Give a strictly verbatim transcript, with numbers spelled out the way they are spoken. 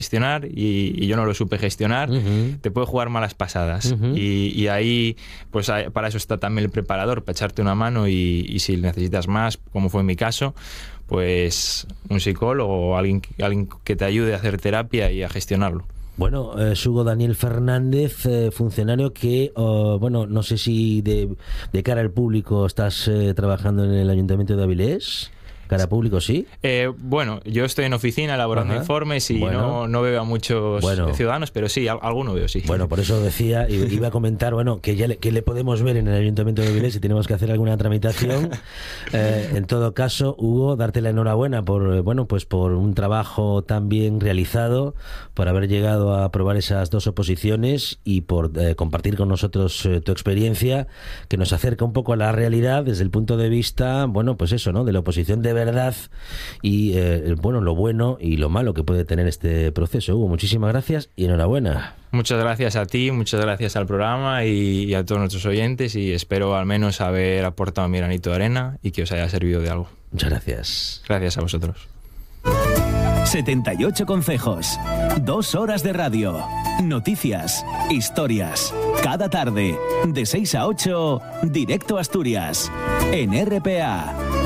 gestionar y, y yo no lo supe gestionar, uh-huh. te puede jugar malas pasadas. Uh-huh. y, y ahí, pues para eso está también el preparador, para echarte una mano y, y si necesitas más, como fue en mi caso, pues un psicólogo o alguien, alguien que te ayude a hacer terapia y a gestionarlo. Bueno, eh, Hugo Daniel Fernández, eh, funcionario que, uh, bueno, no sé si de, de cara al público estás eh, trabajando en el Ayuntamiento de Avilés. ¿Cara público, sí? Eh, bueno, yo estoy en oficina elaborando Ajá. informes y bueno. no, no veo a muchos bueno. ciudadanos, pero sí, a, alguno veo, sí. Bueno, por eso decía, iba a comentar, bueno, que ya le, que le podemos ver en el Ayuntamiento de Avilés si tenemos que hacer alguna tramitación. Eh, en todo caso, Hugo, darte la enhorabuena por, bueno, pues por un trabajo tan bien realizado, por haber llegado a aprobar esas dos oposiciones y por eh, compartir con nosotros eh, tu experiencia, que nos acerca un poco a la realidad desde el punto de vista, bueno, pues eso, ¿no? De la oposición de verdad y eh, bueno, lo bueno y lo malo que puede tener este proceso. Hugo, muchísimas gracias y enhorabuena. Muchas gracias a ti, muchas gracias al programa y, y a todos nuestros oyentes, y espero al menos haber aportado mi granito de arena y que os haya servido de algo. Muchas gracias. Gracias a vosotros. setenta y ocho consejos, dos horas de radio, noticias, historias, cada tarde, de seis a ocho, Directo Asturias, en R P A.